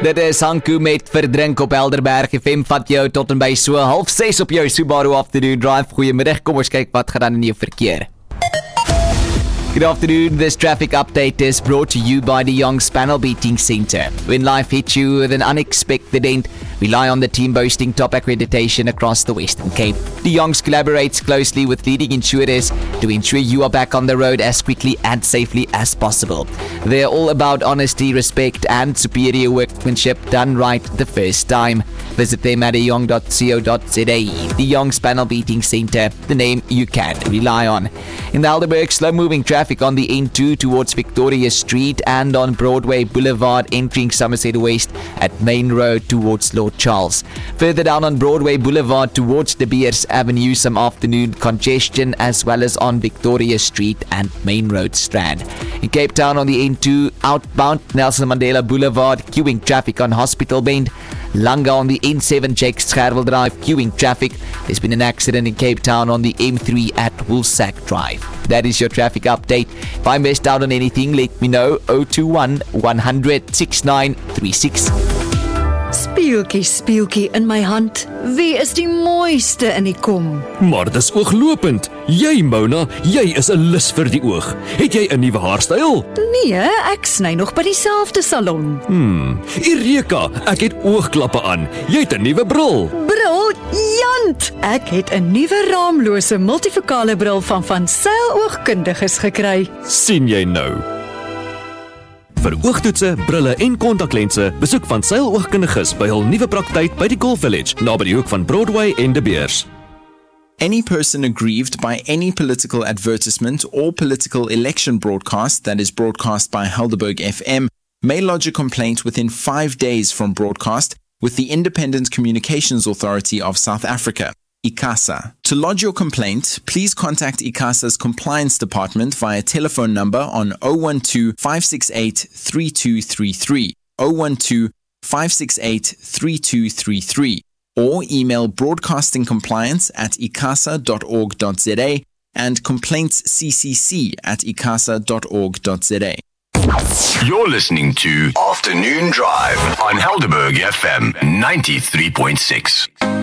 Dit is Hanku met Verdrink op Helderberg FM, vat jou tot en by so 5:30 op jou Subaru Afternoon Drive. Goeiemiddag, kom ons kyk wat gaan dan in jou verkeer. Good afternoon, this traffic update is brought to you by the Young's Panel Beating Center. When life hits you with an unexpected end, rely on the team boasting top accreditation across the Western Cape. The Young's collaborates closely with leading insurers to ensure you are back on the road as quickly and safely as possible. They're all about honesty, respect and superior workmanship done right the first time. Visit them at young.co.za. The Young's Panel Beating Center, the name you can rely on. In the Helderberg, slow-moving traffic on the N2 towards Victoria Street and on Broadway Boulevard entering Somerset West at Main Road towards Lord Charles. Further down on Broadway Boulevard towards De Beers Avenue, some afternoon congestion as well as on Victoria Street and Main Road Strand. In Cape Town on the N2 outbound Nelson Mandela Boulevard, queuing traffic on Hospital Bend. Langa on the N7 Jake Scherwel Drive, queuing traffic. There's been an accident in Cape Town on the M3 at Woolsack Drive. That is your traffic update. If I missed out on anything, let me know. 021 100 6936. Speeltjie in my hand. Wie is die mooiste in die kom? Maar dis ooglopend. Jy, Mona, jy is 'n lus vir die oog. Het jy 'n nuwe haarstyl? Nee, ek sny nog by dieselfde salon. Eureka, ek het oogklappe aan. Jy het 'n nuwe bril. Briljant! Ek het 'n nuwe raamlose multifokale bril van Sail Oogkundiges gekry. Sien jy nou? Vir oogtoetse, brille en kontaklense, besoek Van Sail Oogkundiges by hul nuwe praktyk by die Golf Village, naby die hoek van Broadway en De Beers. Any person aggrieved by any political advertisement or political election broadcast that is broadcast by Helderberg FM may lodge a complaint within 5 days from broadcast with the Independent Communications Authority of South Africa, ICASA. To lodge your complaint, please contact ICASA's Compliance Department via telephone number on 012 568 3233, 012 568 3233, or email broadcastingcompliance@icasa.org.za and complaintsccc@icasa.org.za. You're listening to Afternoon Drive on Helderberg FM 93.6.